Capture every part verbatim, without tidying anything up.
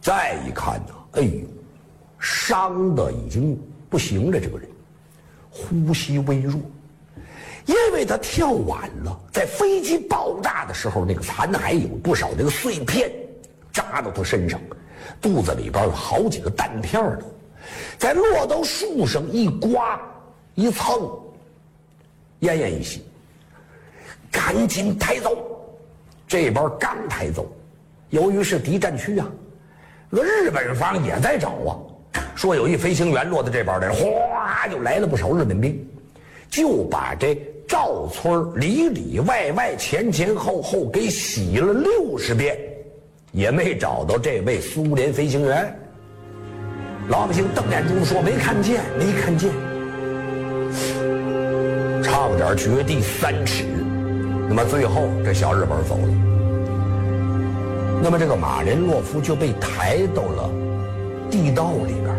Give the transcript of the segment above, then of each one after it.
再一看呢，哎呦，伤的已经不行了，这个人呼吸微弱，因为他跳晚了，在飞机爆炸的时候，那个残骸有不少那个碎片扎到他身上，肚子里边有好几个弹片的，在落到树上一刮一蹭，奄奄一息，赶紧抬走。这边刚抬走，由于是敌占区啊，那日本方也在找啊，说有一飞行员落在这边来，哗就来了不少日本兵，就把这赵村里里外外前前后后给洗了六十遍，也没找到这位苏联飞行员。老百姓瞪眼珠说没看见，没看见，差不点掘地三尺。那么最后这小日本走了，那么这个马连洛夫就被抬到了地道里边。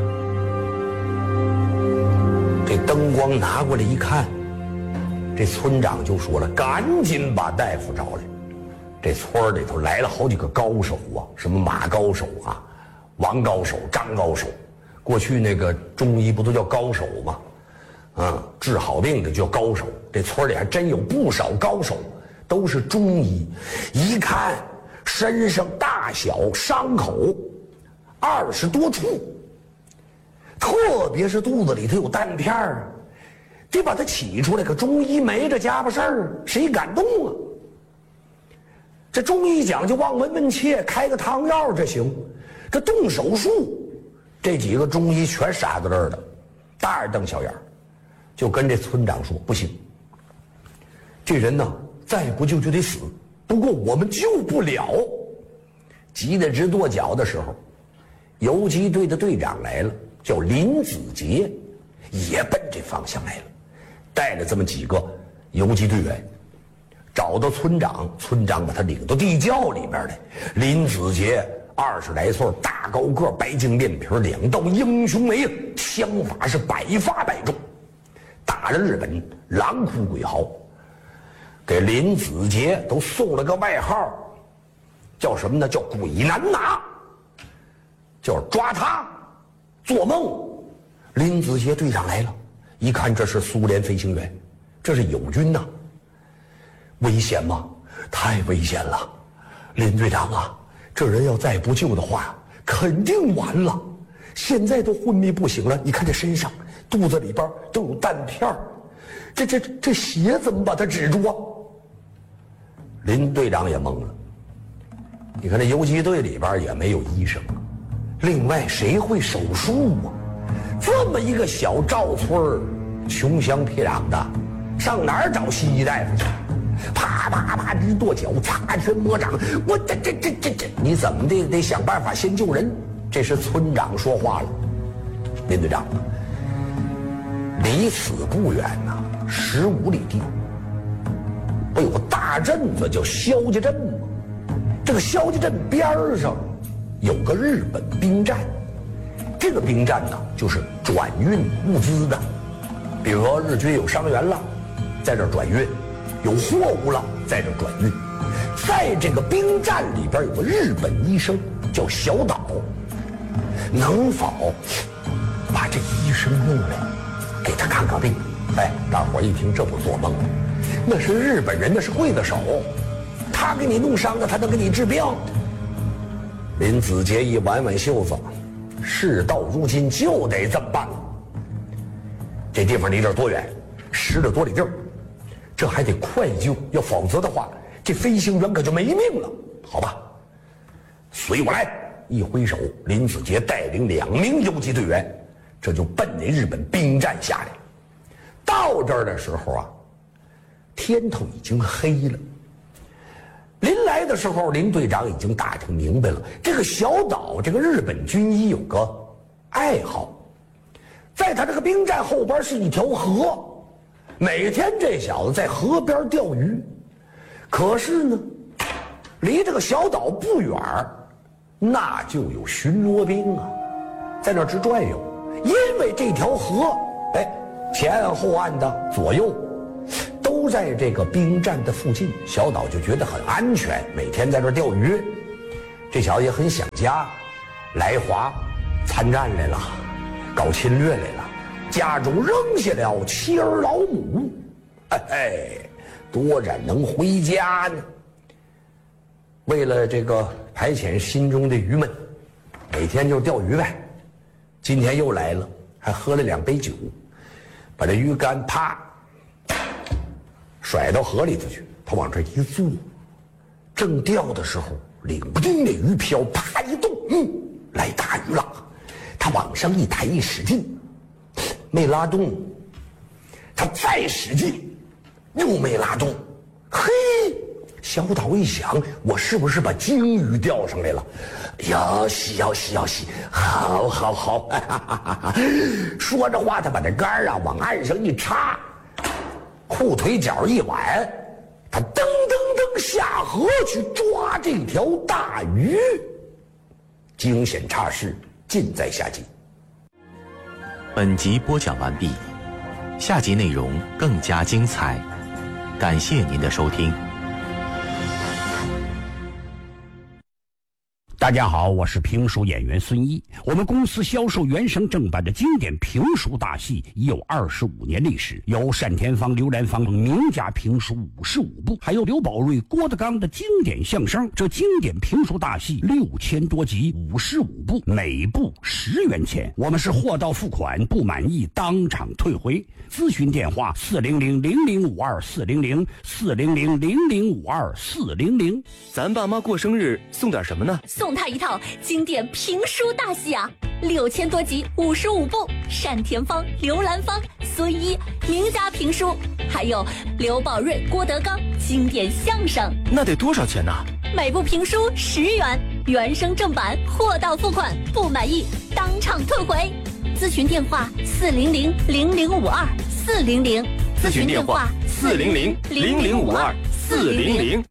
这灯光拿过来一看，这村长就说了，赶紧把大夫找来。这村里头来了好几个高手啊，什么马高手啊、王高手、张高手。过去那个中医不都叫高手吗？啊，治好病的叫高手。这村里还真有不少高手，都是中医。一看身上大小伤口二十多处，特别是肚子里头有弹片儿，得把它起出来。可中医没这家伙事儿，谁敢动啊？这中医讲究望闻问切，开个汤药这行，这动手术，这几个中医全傻在这儿了，大眼瞪小眼，就跟这村长说不行，这人呢再不救就得死，不过我们救不了。急得直跺脚的时候，游击队的队长来了，叫林子杰，也奔这方向来了，带了这么几个游击队员，找到村长，村长把他领到地窖里边来。林子杰二十来岁，大高个，白净面皮，两道英雄眉，枪法是百发百中，打着日本狼哭鬼嚎。给林子杰都送了个外号，叫什么呢？叫鬼难拿，叫抓他做梦。林子杰队长来了，一看这是苏联飞行员，这是友军呐、啊，危险吗？太危险了，林队长啊，这人要再不救的话，肯定完了。现在都昏迷不醒了，你看这身上、肚子里边都有弹片，这这这血怎么把它止住啊？林队长也懵了。你看这游击队里边也没有医生，另外谁会手术啊？这么一个小赵村，穷乡僻壤的，上哪儿找西医大夫去？啪啪啪直跺脚，擦拳摸掌，我这这这这这，你怎么的得想办法先救人。这是村长说话了，林队长，离此不远呐、啊，十五里地，不有个大镇子叫萧家镇吗？这个萧家镇边上有个日本兵站，这个兵站呢就是转运物资的，比如说日军有伤员了，在这儿转运。有货物了，在这转运。在这个兵站里边有个日本医生叫小岛，能否把这医生弄来给他看看病？哎，大伙一听这不做梦，那是日本人，那是刽子手，他给你弄伤了，他能给你治病。林子杰一挽挽袖子，事到如今就得这么办了。这地方离这儿多远？十来多里地儿。这还得快救，要否则的话，这飞行员可就没命了。好吧，随我来。一挥手，林子杰带领两名游击队员，这就奔那日本兵站下来。到这儿的时候啊，天头已经黑了。临来的时候，林队长已经打听明白了，这个小岛这个日本军医有个爱好，在他这个兵站后边是一条河。每天这小子在河边钓鱼，可是呢，离这个小岛不远，那就有巡逻兵啊，在那直转悠。因为这条河，哎，前后岸的左右都在这个兵站的附近，小岛就觉得很安全，每天在这钓鱼。这小子也很想家， 来华参战来了，搞侵略来了，家中扔下了妻儿老母，哎嘿，多然能回家呢？为了这个排遣心中的郁闷，每天就钓鱼呗。今天又来了，还喝了两杯酒，把这鱼竿啪甩到河里头去，他往这一坐，正钓的时候，领不定那鱼漂啪一动，嗯，来大鱼了。他往上一抬一使劲，没拉动，他再使劲，又没拉动。嘿，小岛一想，我是不是把鲸鱼钓上来了？要洗要洗要洗，好好好，哈哈哈！说着话，他把这竿啊往岸上一插，裤腿脚一挽，他噔噔噔下河去抓这条大鱼。惊险差事尽在下集。 本集播讲完毕，下集内容更加精彩，感谢您的收听。 大家好，我是评书演员孙一。我们公司销售原声正版的经典评书大戏已有二十五年历史，有单田芳、刘兰芳等名家评书五十五部，还有刘宝瑞、郭德纲的经典相声。这经典评书大戏六千多集，五十五部，每部十元钱。我们是货到付款，不满意当场退回。咨询电话：四零零零零五二四零零四零零零零五二四零零。 咱爸妈过生日送点什么呢？ 送他一套经典评书大戏啊，六千多集，五十五部，单田芳、刘兰芳、孙一名家评书，还有刘宝瑞、郭德纲经典相声。 那得多少钱呢？ 每部评书十元，原声正版，货到付款，不满意当场退回。咨询电话：四零零零零五二四零零。 咨询电话：四零零零零五二四零零。